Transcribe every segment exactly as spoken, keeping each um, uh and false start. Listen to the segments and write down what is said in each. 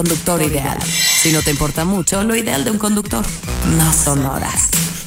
Conductor ideal. Si no te importa mucho, lo ideal de un conductor no son horas.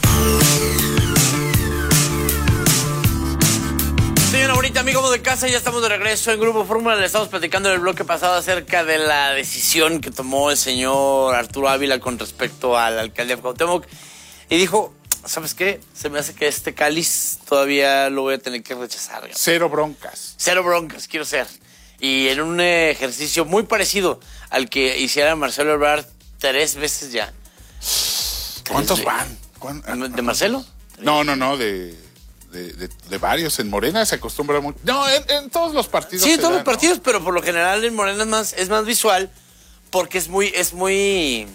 Señora bonita, amigos de casa, ya estamos de regreso en Grupo Fórmula. Le estamos platicando en el bloque pasado acerca de la decisión que tomó el señor Arturo Ávila con respecto a la alcaldía de Cuauhtémoc. Y dijo, ¿sabes qué? Se me hace que este cáliz todavía lo voy a tener que rechazar. Gabriel. Cero broncas. Cero broncas, quiero ser. Y en un ejercicio muy parecido al que hiciera Marcelo Ebrard tres veces ya. ¿Cuántos Tres van? ¿De, ¿De Marcelo? No, no, no, de, de, de, de varios. En Morena se acostumbra mucho. No, en, en todos los partidos. Sí, en todos da, los partidos, ¿no? pero por lo general en Morena es más, es más visual porque es muy, es muy,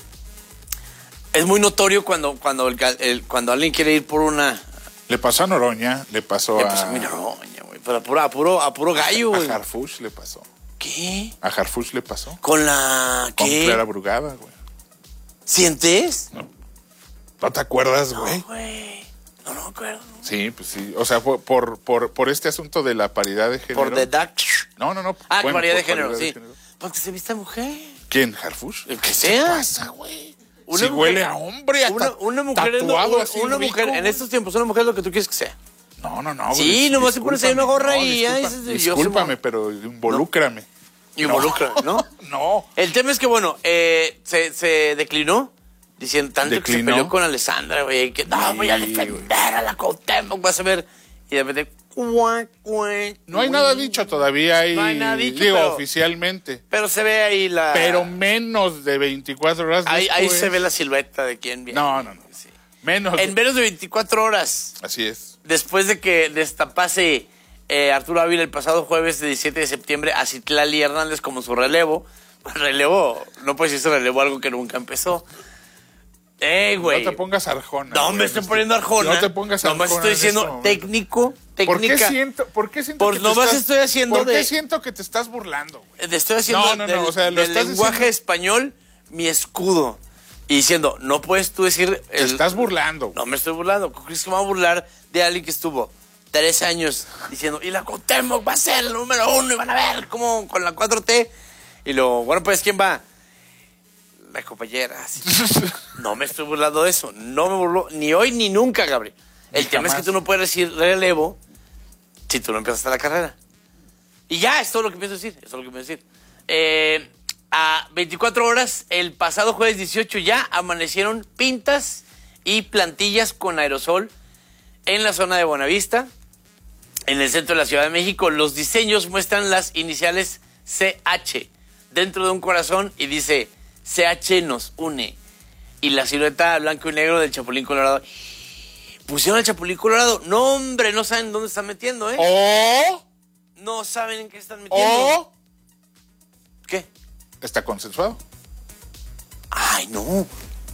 es muy notorio cuando, cuando, el, el, cuando alguien quiere ir por una... Le pasó a Noroña, le pasó le a... pasó a Noroña, güey, pero a puro, a puro, a puro gallo, güey. A Harfuch le pasó. ¿Qué? A Harfuch le pasó. Con la... Con ¿qué? Clara Brugada, güey. ¿Sientes? No. ¿No te acuerdas, güey? No, güey. No, no me acuerdo. Sí, pues sí. O sea, por, por, por, por este asunto de la paridad de género. Por the duck. No, no, no. Ah, bueno, paridad por de género, paridad sí. de género. Porque se viste mujer. ¿Quién? ¿Harfuch? El que ¿Qué sea. te pasa, güey? Una si mujer, huele a hombre, a una, una mujer, tatuado una, así una rico, mujer, en estos tiempos, una mujer es lo que tú quieres que sea. No, no, no. Sí, dis, nomás se pones ahí una gorra no, y ya disculpa, dices, yo discúlpame, soy... pero involúcrame. No. Involucra, ¿no? No. El tema es que, bueno, eh, se, se declinó, diciendo tanto ¿Declinó? que se peleó con Alessandra, güey, que no, Sí, voy a defender a la Cuauhtémoc, vas a ver. Y de repente, cuac, cuac, No hay nada dicho todavía ahí. No hay nada dicho, digo, pero- oficialmente. Pero se ve ahí la... Pero menos de veinticuatro horas ahí, ahí después. se ve la silueta de quién viene. No, no, no. Sí. Menos. En menos de veinticuatro horas, Así es. después de que destapase eh, Arturo Ávila el pasado jueves de diecisiete de septiembre a Citlali Hernández como su relevo. Relevo, no puedes decir relevo algo que nunca empezó. Eh, güey. No te pongas arjona. No, güey, me estoy este- poniendo arjona. No te pongas Nomás arjona. estoy en diciendo este momento. técnico, técnica. ¿Por qué siento, por qué siento Por que te nomás estás, estoy haciendo ¿Por qué de- siento que te estás burlando, güey? Te estoy haciendo No, no, no, del, o sea, lo del estás lenguaje diciendo- español mi escudo. Y diciendo, no puedes tú decir... Te estás burlando. No me estoy burlando. ¿Cómo crees que me voy a burlar de alguien que estuvo tres años diciendo, y la Cuauhtémoc va a ser el número uno y van a ver cómo con la cuatro T? Y luego, bueno, pues, ¿quién va? La compañera. Así. No me estoy burlando de eso. No me burlo ni hoy ni nunca, Gabriel. El Ni tema es jamás. que tú no puedes decir relevo si tú no empezaste la carrera. Y ya, es todo lo que pienso decir. Es todo lo que pienso decir. Eh, a veinticuatro horas, el pasado jueves dieciocho, ya amanecieron pintas y plantillas con aerosol en la zona de Buenavista, en el centro de la Ciudad de México. Los diseños muestran las iniciales C H dentro de un corazón y dice, C H nos une. Y la silueta blanco y negro del Chapulín Colorado. Pusieron el Chapulín Colorado. No, hombre, no saben dónde están metiendo, ¿eh? O, No saben en qué están metiendo. o ¿Qué? está consensuado. Ay, no.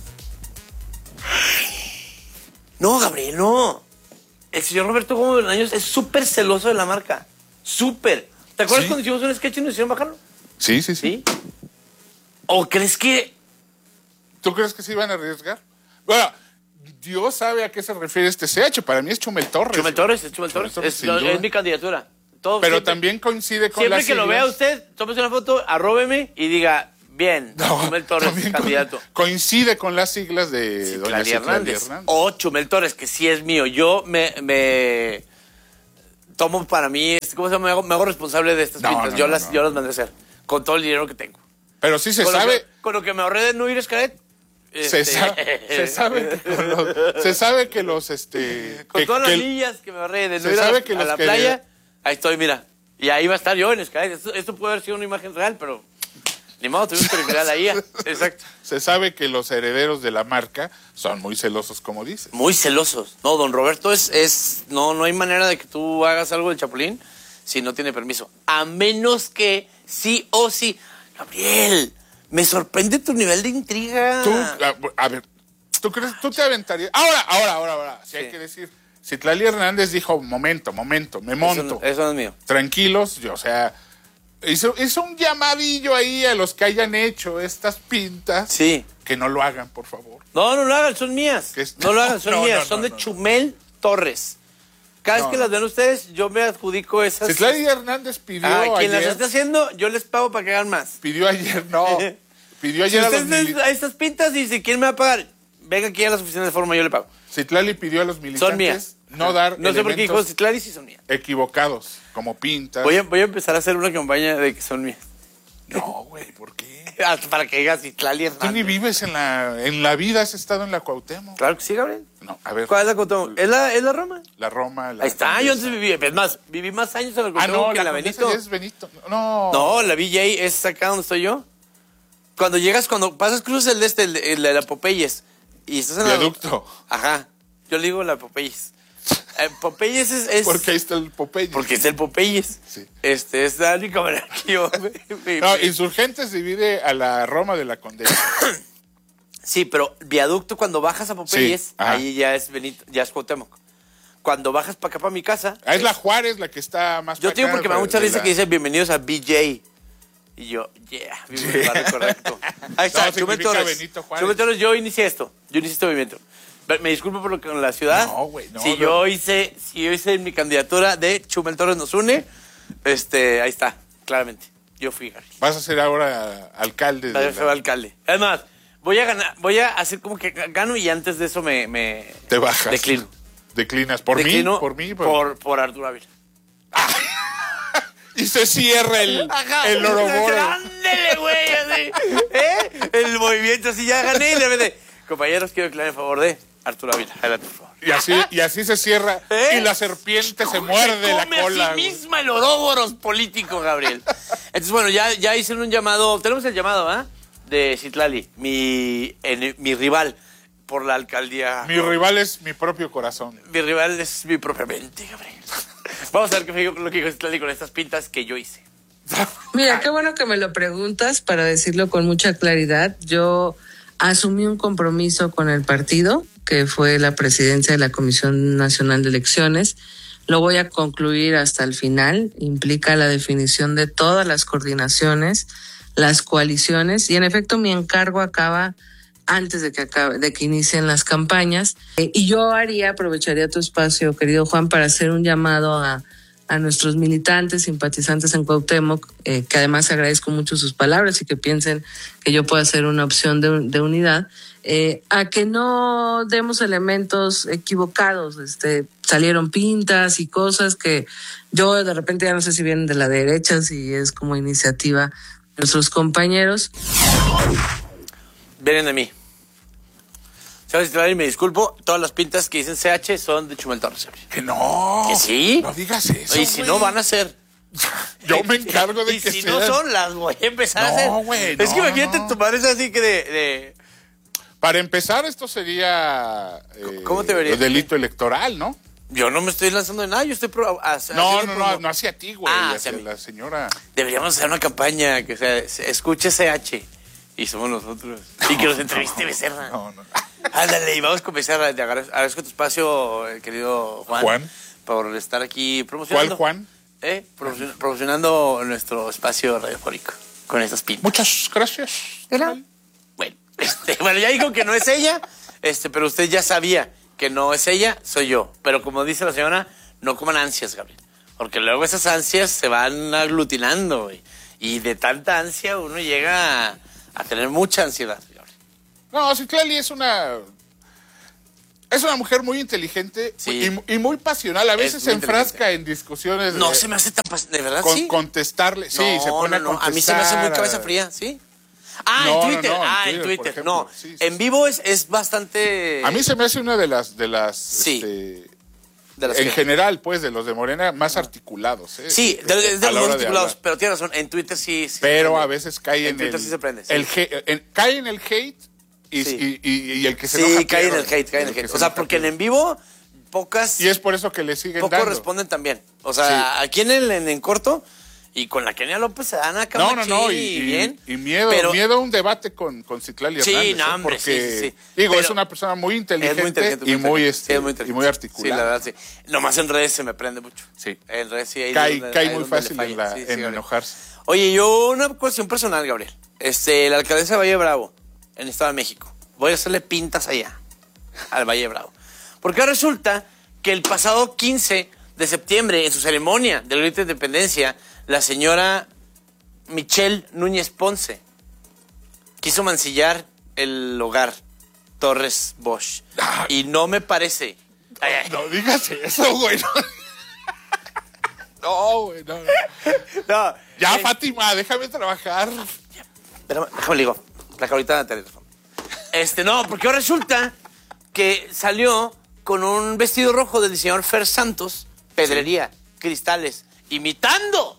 No, Gabriel, no. El señor Roberto Gómez Bolaños es súper celoso de la marca. Súper. ¿Te acuerdas Sí. cuando hicimos un sketch y nos hicieron bajarlo? Sí, sí, sí, ¿Sí? ¿O crees que...? ¿Tú crees que se iban a arriesgar? Bueno, Dios sabe a qué se refiere este C H. Para mí es Chumel Torres. Chumel Torres, es Chumel Torres. Torres, Es, sin lo- duda. es mi candidatura. Todo, Pero siempre- también coincide con Siempre las que lo vea siglas. usted, tómese una foto, arróbeme y diga, bien, No, Chumel Torres, también co- candidato. coincide con las siglas de doña Citlali Citlali Hernández. Hernández. O Chumel Torres, que sí es mío. Yo me, me tomo para mí, ¿cómo se llama? Me hago, me hago responsable de estas No, pintas. no, yo, no, las, no. yo las mandé a hacer. Con todo el dinero que tengo. Pero sí se con, sabe... Lo que, con lo que me ahorré de no ir a Xcaret. Se, este, sa- se sabe que con los, se sabe que los este Con que- todas que las el- millas que me ahorré de no se ir a, sabe la- que a los la que- playa, ahí estoy, mira. Y ahí va a estar yo en Xcaret. Esto, esto puede haber sido una imagen real, pero ni modo, tuvimos que recrear la I A. Exacto. se sabe que los herederos de la marca son muy celosos, como dices. Muy celosos. No, don Roberto es, es no, no hay manera de que tú hagas algo del Chapulín si no tiene permiso. A menos que sí o sí. Gabriel, me sorprende tu nivel de intriga. Tú, a, a ver, ¿tú crees, tú te aventarías? Ahora, ahora, ahora, ahora, si Sí. hay que decir, Citlali Hernández dijo, momento, momento, me Eso monto. no, eso no es mío. Tranquilos, yo, o sea, hizo, hizo un llamadillo ahí a los que hayan hecho estas pintas, Sí. que no lo hagan, por favor. No, no lo hagan, son mías. Que es- No lo hagan, son No, mías. no, son no, de no, no. Chumel Torres. Cada vez No, que no. las ven ustedes, yo me adjudico esas. Citlali Hernández pidió Ah, quien las ayer, esté haciendo, yo les pago para que hagan más. pidió ayer, no, pidió Si ayer a los ustedes mili- ven estas pintas y dice, ¿quién me va a pagar? Venga aquí a las oficinas de forma, yo le pago. Citlali pidió a los militantes Son mías. no dar No sé por qué dijo elementos Citlali, sí son mías. equivocados, como pintas. Voy a, voy a empezar a hacer una campaña de que son mías. No, güey, ¿por qué? Hasta para que diga Citlali Tú ni Hernández. vives en la, en la vida, has estado en la Cuauhtémoc. Claro que sí, Gabriel. No, a ver, ¿Cuál es la Cuauhtémoc? ¿Es la, es la Roma? la Roma, la Ahí está, Condesa. yo antes viví, es más, viví más años en la Ah, Cuauhtémoc no, que la, en la Condesa Benito. ya es Benito. No, No, la V J es acá donde estoy yo. Cuando llegas, cuando pasas, cruzas el de este, el de, el de la Popeyes. Y estás en la... Viaducto. Ajá. Yo le digo la Popeyes. Eh, Popeyes es... es Porque ahí está el Popeye. porque es el Popeyes. Sí. Este, es la única manera que yo... me- me- No, me- Insurgentes divide a la Roma de la Condesa. Sí, pero viaducto cuando bajas a Popeyes, Sí, ajá. ahí ya es Benito, ya es Cuauhtémoc. Cuando bajas para acá, para mi casa... Ah, es la Juárez la que está más Yo para te digo acá, porque me da de- mucha de risa la- que dice bienvenidos a B J. Y yo, yeah, vivo en el barrio correcto. Ahí está, No, Chumel significa Torres. Benito Juárez. Chumel Torres, yo inicié esto. Yo inicié este movimiento. Pero me disculpo por lo que con la ciudad. No, güey, no, Si no. yo hice, si yo hice mi candidatura de Chumel Torres nos une, este, ahí está, claramente. Yo fui Gary. Vas a ser ahora alcalde de Yo la- soy alcalde. Además, voy a ganar, voy a hacer como que gano y antes de eso me, me Te bajas. declino. Declinas. ¿Por Declino mí? ¿Por mí? Por... Por, por Arturo Ávila. Y se cierra el, Ajá. el Oroboro. Ándele, güey, así. ¿Eh? El movimiento así ya gané y le mete. Compañeros, quiero declarar en favor de Arturo Ávila. Adelante, por favor. Y así, y así se cierra. ¿Eh? Y la serpiente se muerde la come cola. a sí güey. misma el Oróboros político, Gabriel. Entonces, bueno, ya, ya hice un llamado. Tenemos el llamado, ¿ah? De Citlali, mi, en- mi rival por la alcaldía. Mi rival es mi propio corazón. Mi rival es mi propia mente, Gabriel. Vamos a ver qué fue lo que dijo Citlali con estas pintas que yo hice. Mira, qué bueno que me lo preguntas para decirlo con mucha claridad. Yo asumí un compromiso con el partido, que fue la presidencia de la Comisión Nacional de Elecciones. Lo voy a concluir hasta el final. Implica la definición de todas las coordinaciones, las coaliciones, y en efecto mi encargo acaba antes de que acabe, de que inicien las campañas. Eh, y yo haría, aprovecharía tu espacio, querido Juan, para hacer un llamado a, a nuestros militantes, simpatizantes en Cuauhtémoc, eh, que además agradezco mucho sus palabras y que piensen que yo pueda ser una opción de, de unidad, eh, a que no demos elementos equivocados. Este, salieron pintas y cosas que yo de repente ya no sé si vienen de la derecha, si es como iniciativa de nuestros compañeros. Vienen de mí. Señor Citlali, me disculpo. Todas las pintas que dicen C H son de Chumel Torres. Que no. ¿Que sí? No digas eso. Y si güey. no, van a ser. Yo me encargo de y que si sean. no son, las voy a empezar a No, hacer. güey, es no, que imagínate, no. tu madre es así que de... de- Para empezar, esto sería eh, ¿Cómo te verías? delito electoral, ¿no? Yo no me estoy lanzando de nada, yo estoy... Pro, a- No, haciendo no, no, promo- no hacia ti, güey. Ah, hacia hacia mí. la señora. Deberíamos hacer una campaña que sea, se- escuche C H y somos nosotros. Y que nos entreviste Becerra. No, no. Ándale, y vamos con Becerra. Te agradezco, agradezco tu espacio, eh, querido Juan. Juan. Por estar aquí promocionando. ¿Cuál Juan? Eh, promocion- promocionando nuestro espacio radiofónico con estas pintas. Muchas gracias. Bueno, este, bueno, ya dijo que no es ella, este, pero usted ya sabía que no es ella, soy yo. Pero como dice la señora, no coman ansias, Gabriel. Porque luego esas ansias se van aglutinando, güey. Y de tanta ansia uno llega a, a tener mucha ansiedad, Gabriel. No, Citlali es una... Es una mujer muy inteligente Sí. y, y muy pasional. A veces Es se muy enfrasca en discusiones. No de, se me hace tan... pas- ¿De verdad, con, sí? contestarle. Sí, No, se pone no, no, a contestar. a mí se me hace muy cabeza fría, ¿sí? Ah, No, no, en Twitter. no, en ah, en Twitter, por Twitter. ejemplo. No, Sí, sí, en sí. vivo es, es bastante... A mí se me hace una de las... De las Sí. este, de las en que- general, pues, de los de Morena, más articulados. ¿eh? Sí, de, de, de A la los hora más de articulados, hablar. pero tiene razón, en Twitter sí... sí se Pero prende. a veces cae en, En Twiiter el... sí se prende, sí. el he- en- cae en el hate y, Sí. y, y- y el que se Sí, enoja cae en el pierde. hate, cae en el que hate. se O sea, enoja porque en pierde. en vivo pocas... Y es por eso que le siguen Poco dando. responden también. O sea, aquí en el en, en corto y con la Kenia López se dan acá No, no, no, machín y, y- bien. y miedo, pero miedo a un debate con, con Citlali Sí, Hernández. no, ¿eh? hombre, Porque, sí, sí, sí. digo, Pero es una persona muy es inteligente, muy inteligente. y, muy, inteligente. este, Sí, es muy y inteligente. muy articulada. Sí, la verdad, sí. Nomás en redes se me prende mucho. Sí. En redes sí. Ahí Cae, es donde- cae ahí muy es donde le fácil falla. en, la, Sí, sí, en Gabriel. enojarse. Oye, yo una cuestión personal, Gabriel. Este, la alcaldesa de Valle de Bravo, en el Estado de México. Voy a hacerle pintas allá, al Valle de Bravo. Porque resulta que el pasado quince de septiembre, en su ceremonia del grito de independencia, la señora Michelle Núñez Ponce quiso mancillar el hogar Torres Bosch. Ah. Y no me parece... Ay, ay. No digas eso, güey. No, no güey, no. No, Ya, eh, Fátima, déjame trabajar. Pero déjame le digo, la cabrita de teléfono. Este, no, porque ahora resulta que salió con un vestido rojo del diseñador Fer Santos, pedrería, cristales, imitando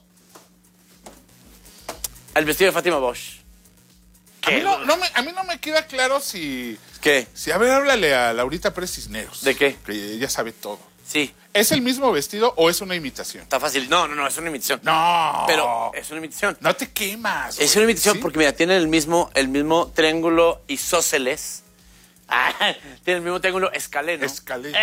al vestido de Fátima Bosch. A mí no, no me, a mí no me queda claro si... ¿Qué? Si, a ver, háblale a Laurita Pérez Cisneros. ¿De qué? Que ella sabe todo. Sí, ¿Es el mismo vestido o es una imitación? está fácil. No, no, no, es una imitación. No. Pero es una imitación. No te quemas. Es güey. una imitación ¿Sí? porque, mira, tiene el mismo, el mismo triángulo isósceles. Ah, tiene el mismo triángulo escaleno. Escaleno.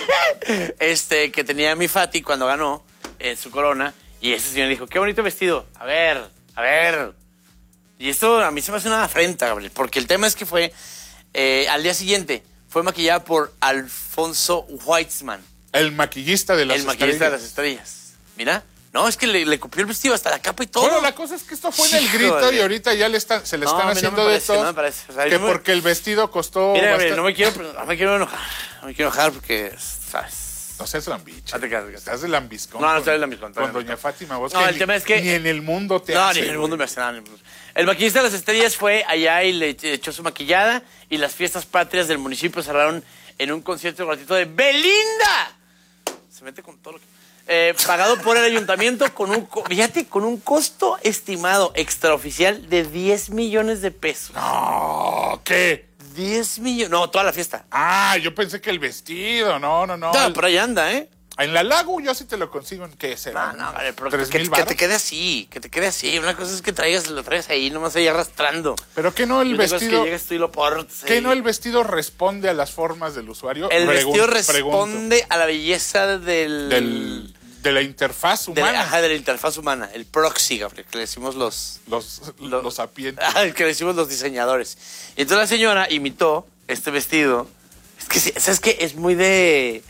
Este, que tenía mi Fati cuando ganó en su corona. Y ese señor dijo, qué bonito vestido. A ver, a ver. Y esto a mí se me hace una afrenta, Gabriel. Porque el tema es que fue, eh, al día siguiente, fue maquillada por Alfonso Weitzman. El maquillista de las El maquillista de las estrellas. estrellas. Mira. No, es que le, le copió el vestido hasta la capa y todo. Bueno, la cosa es que esto fue en el grito Híjole. y ahorita ya le están, se le No, están a mí no haciendo me de parece, todo. no me parece. O sea, que yo me- porque el vestido costó Mira, bastante- no me quiero, no me quiero enojar. No me quiero enojar porque, ¿sabes? No seas lambiche. No te creas, no te creas. Estás de lambiscón. No, no con- estoy de lambiscón, estoy Con de doña lambiscón. Fátima. Vos No, que el tema es que- Ni en el mundo te No, hace, ni en el mundo güey. me hace nada. El maquillista de las estrellas fue allá y le echó su maquillada y las fiestas patrias del municipio cerraron en un concierto gratuito de Belinda. Se mete con todo lo que... Eh, pagado por el ayuntamiento con un, co- fíjate, con un costo estimado extraoficial de diez millones de pesos. No, ¿qué? diez millones, no, toda la fiesta. Ah, yo pensé que el vestido. No, no, no. No, El- por ahí anda, ¿eh? En la Lago yo sí te lo consigo en qué será. No, no, vale, pero ¿Tres que, mil que te varos? quede así, que te quede así. Una cosa es que traigas, lo traigas ahí, nomás ahí arrastrando. Pero que no Y el otra cosa es vestido. que llegues tú y lo portes ¿Que ahí. no el vestido responde a las formas del usuario? El Pregun- vestido pregunto. responde a la belleza del... Del, de la interfaz de la, humana. ajá, de la interfaz humana, el proxy, Gabriel, que le decimos los... Los, Lo- los sapientes. Ah, el que le decimos los diseñadores. Y entonces la señora imitó este vestido. Es que, sí, ¿sabes qué? Es muy de...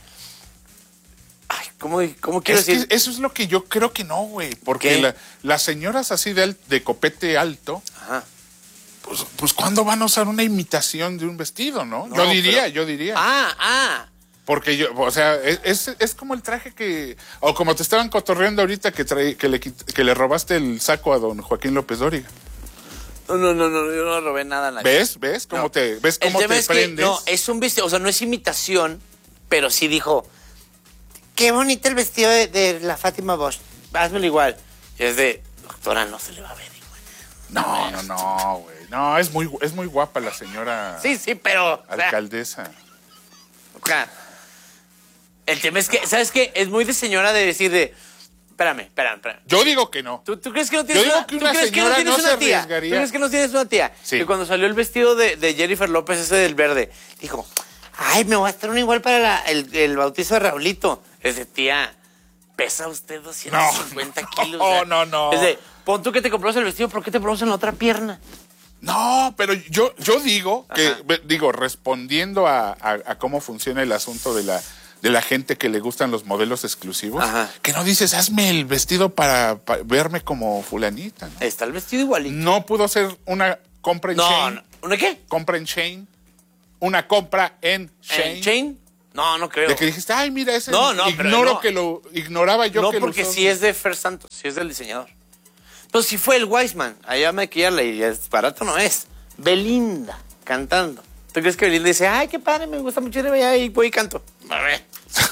Ay, ¿cómo, cómo quiero Es que decir? eso es lo que yo creo que no, güey. Porque ¿Qué? la- las señoras así de, al- de copete alto, Ajá. pues, pues ¿cuándo van a usar una imitación de un vestido, no? No, yo diría, pero- yo diría. Ah, ah. Porque yo, o sea, es, es, es como el traje que, o como te estaban cotorreando ahorita que, trae, que, le, quit- que le robaste el saco a don Joaquín López Dóriga. No, no, no, no, yo no robé nada a nadie. ¿Ves? ¿Ves cómo No. te, ves cómo El tema te es que, prendes? no, es un vestido, o sea, no es imitación, pero sí dijo, qué bonito el vestido de, de la Fátima Bosch, házmelo igual. Y es de, doctora, no se le va a ver igual. No, no, no, güey. No, es muy, es muy guapa la señora Sí, sí, pero, o sea, alcaldesa. o sea, el tema es que, ¿sabes qué? Es muy de señora de decir de, espérame, espérame, espérame. Yo digo que no. ¿Tú, tú crees que no tienes Yo digo una, que ¿tú una crees que no señora tienes no una se tía? arriesgaría. ¿Tú crees que no tienes una tía? Sí. Que cuando salió el vestido de, de Jennifer López, ese del verde, dijo, ay, me voy a estar uno igual para la- el, el bautizo de Raulito. Es de, tía, pesa usted doscientos cincuenta No, kilos. no, o sea, no, no. Es de, pon tú que te compras el vestido, ¿por qué te pones en la otra pierna? No, pero yo, yo digo que, Ajá. ve- digo, respondiendo a, a- a cómo funciona el asunto de la, de la gente que le gustan los modelos exclusivos, Ajá. que no dices, hazme el vestido para, pa- verme como fulanita, ¿no? Está el vestido igualito. No pudo ser una compra en No, Shane, no. ¿Una qué? compra en Shane, una compra en Shane, ¿En Chain? No, no creo. de que dijiste, ay, mira, ese No, no, pero ignoro no. que lo, ignoraba yo no, que lo porque usó. sí es de Fer Santos, sí es del diseñador. Entonces sí fue el Weissman, allá a maquillarla y es barato no es. Belinda, cantando. ¿Tú crees que Belinda dice, ay, qué padre, me gusta mucho ir allá y voy y canto? A ver.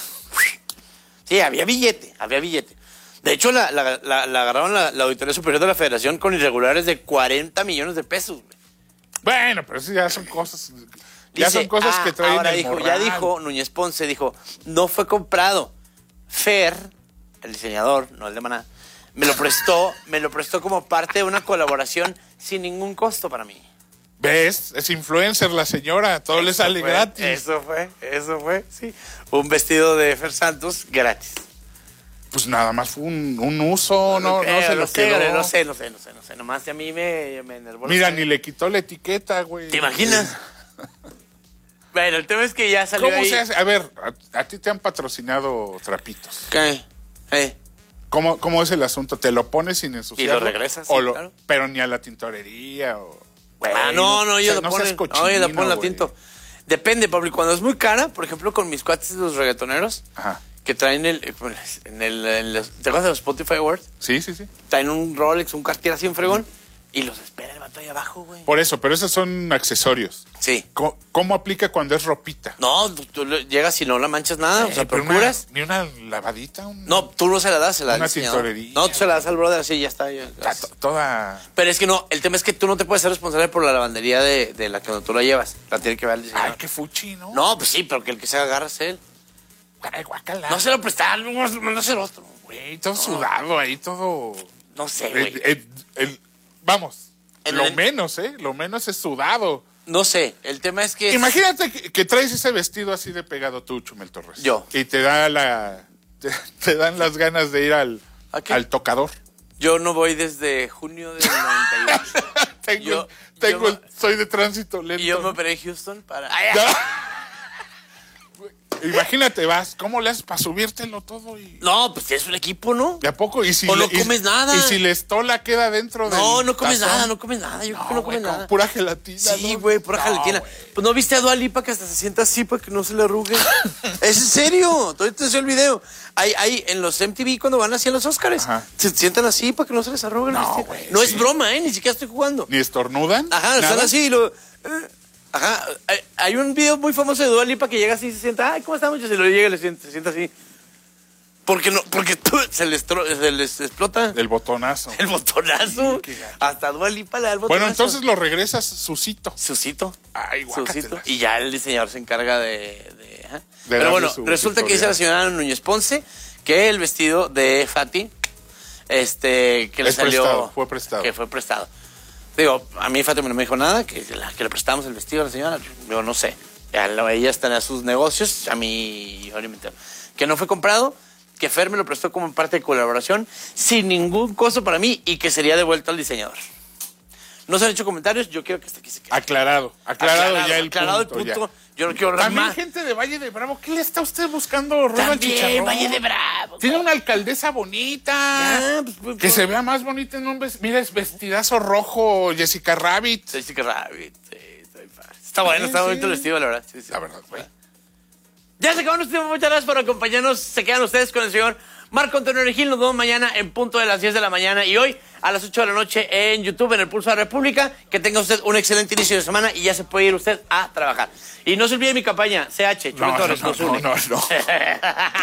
Sí, había billete, había billete. De hecho, la, la, la, la agarraron la, la Auditoría Superior de la Federación con irregulares de cuarenta millones de pesos. Güey. Bueno, pero eso ya son cosas, ya Dice, son cosas ah, que traen ahora el dijo, morral. ya dijo, Núñez Ponce dijo, no fue comprado. Fer, el diseñador, no el de Maná, me lo prestó, me lo prestó como parte de una colaboración sin ningún costo para mí. ¿Ves? Es influencer la señora, todo le Eso sale fue, gratis. Eso fue, eso fue, sí. Un vestido de Fer Santos gratis. Pues nada más fue un, un uso, no, no Eh, se lo sé, quedó. no sé, no sé, no sé, no sé. Nomás a mí me, me enervó. Mira, ni le quitó la etiqueta, güey. ¿Te imaginas? Bueno, el tema es que ya salió ¿Cómo ahí. se hace? A ver, a, a ti te han patrocinado trapitos. ¿Qué? Eh. ¿Cómo, ¿Cómo es el asunto? ¿Te lo pones sin ensuciarlo? Y lo regresas, o sí, lo- claro. Pero ni a la tintorería o... Ah, no, no, ellos o sea, lo no seas ponen. No, ellos la ponen la güey. tinto. Depende, Pablo. Y cuando es muy cara, por ejemplo, con mis cuates los reggaetoneros, Ajá. que traen el. eh, En el en los, ¿te acuerdas de los Spotify Awards? Sí, sí, sí. Traen un Rolex, un Cartier así en fregón, y los espera el vato ahí abajo, güey. Por eso, pero esos son accesorios. Sí. ¿Cómo, cómo aplica cuando es ropita? No, tú, tú le- llegas y no la manchas nada, o sea, Eh, pero procuras. Una, ni una lavadita. Un, No, tú no se la das, se la das Una al diseñador. tintorería. No, tú se la das al brother, así ya está. ya- o sea, to- toda... Pero es que no, el tema es que tú no te puedes ser responsable por la lavandería de, de la que tú la llevas. La tiene que ver el diseñador. Ay, qué fuchi, ¿no? No, pues sí, pero que el que se agarra es él. Ay, guácala. No se lo prestar, no, no se lo otro. Güey, todo sudado ahí, todo... No sé, El- güey. el- el- vamos, En lo el- menos, ¿eh? Lo menos es sudado. No sé, el tema es que... Imagínate que, que traes ese vestido así de pegado tú, Chumel Torres. Yo. Y te da la... Te, te dan las ganas de ir al, ¿A qué? al tocador. Yo no voy desde junio del noventa y ocho. tengo Yo- tengo yo el- soy de tránsito lento. Y yo me operé en Houston para... Ay, Ya. Imagínate, vas, ¿cómo le haces para subírtelo todo? Y... no, pues es un equipo, ¿no? ¿De a poco? ¿Y si O no le- y- comes nada. Y si la estola queda dentro del No, no comes tazón? nada, no comes nada. Yo creo que no güey, comes como nada. pura gelatina. Sí, ¿no? güey, pura No, gelatina. güey. Pues no viste a Dua Lipa que hasta se sienta así para que no se le arrugue. Es en serio, todavía te enseño el video. Hay, hay en los M T V cuando van así a los Oscars, Ajá. se sientan así para que no se les arrugue el No, vestido. güey, No sí. es broma, ¿eh? Ni siquiera estoy jugando. ¿Ni estornudan? Ajá, están ¿Nada? así y lo... eh, Ajá, hay, hay un video muy famoso de Dua Lipa que llega así y se sienta, ay, ¿cómo estamos? Y se lo llega y le sienta, se sienta así. Porque no, porque tú, se, les tro- se les explota El botonazo. el botonazo. Sí, qué gacho. Hasta Dua Lipa le da el botonazo. Bueno, entonces lo regresas susito. Susito. Ay, Susito. guácatelas. Y ya el diseñador se encarga de... de- ajá. De Pero darle bueno, su resulta que dice la editorial. señora Núñez Ponce que el vestido de Fati, este, que le Es salió... prestado, fue prestado. Que fue prestado. Digo, a mí Fati no me dijo nada, que, la- que le prestamos el vestido a la señora. Yo no sé. Ya, lo- ella está en sus negocios, a mí, obviamente, que no fue comprado, que Fer me lo prestó como parte de colaboración, sin ningún costo para mí y que sería devuelto al diseñador. No se han hecho comentarios, yo quiero que hasta aquí se quede. Aclarado, aclarado, ya el aclarado punto. el punto. ya. Yo no quiero hablar También más. gente de Valle de Bravo, ¿qué le está usted buscando rueda al También, chicharrón? Valle de Bravo. Tiene una alcaldesa bonita. Ya, pues, pues, que pues. se vea más bonita en un vestido. Mira, es vestidazo rojo, Jessica Rabbit. Jessica Rabbit. Sí, está bien padre. Está bueno, está Sí, bonito sí. el vestido, la verdad. Sí, sí. La verdad, güey. Ya se acabó nuestro tiempo. Muchas gracias por acompañarnos. Se quedan ustedes con el señor Marco Antonio Regil. Nos vemos mañana en punto de las diez de la mañana y hoy a las ocho de la noche en YouTube, en el Pulso de la República. Que tenga usted un excelente inicio de semana y ya se puede ir usted a trabajar. Y no se olvide mi campaña, C H, Chumel No, Torres, no, nos no, une. no, no.